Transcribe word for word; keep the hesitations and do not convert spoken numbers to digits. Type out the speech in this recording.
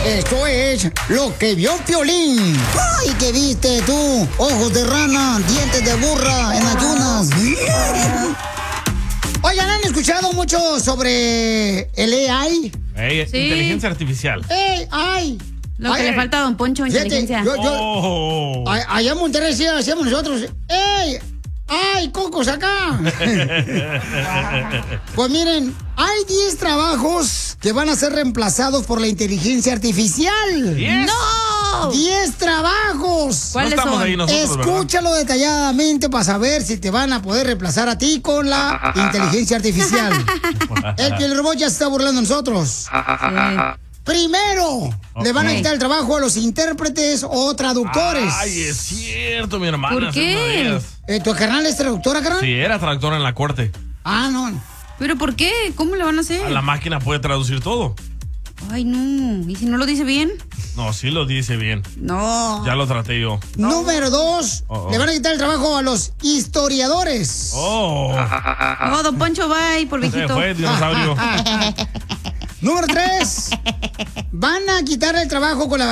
Esto es lo que vio Piolín. ¡Ay, qué viste tú! Ojos de rana, dientes de burra en ayunas. Oigan, ¿han escuchado mucho sobre el A I? Hey, sí. Inteligencia artificial. A I. Lo que Ay, le falta a Don Poncho, fíjate, inteligencia. Yo, yo, oh. Allá en Monterrey sí hacemos nosotros. ¡Ey! ¡Ay, cocos acá! Pues miren, hay diez trabajos que van a ser reemplazados por la inteligencia artificial. ¿Diez? ¡No! ¡Diez trabajos! ¿Cuáles no son? Ahí nosotros, Escúchalo ¿verdad? Detalladamente para saber si te van a poder reemplazar a ti con la inteligencia artificial. El que el robot ya se está burlando de nosotros. Sí. Primero, okay. le van a quitar el trabajo a los intérpretes o traductores. Ay, es cierto, mi hermana. ¿Por qué? Eh, ¿Tu carnal es traductora, carnal? Sí, era traductora en la corte. Ah, no. ¿Pero por qué? ¿Cómo le van a hacer? A la máquina puede traducir todo. Ay, no. ¿Y si no lo dice bien? No, sí lo dice bien. No. Ya lo traté yo. No. Número dos, oh, oh. le van a quitar el trabajo a los historiadores. Oh. No, Don Poncho, bye, por viejito. Se fue, dinosaurio. Número tres, van a quitar el trabajo con la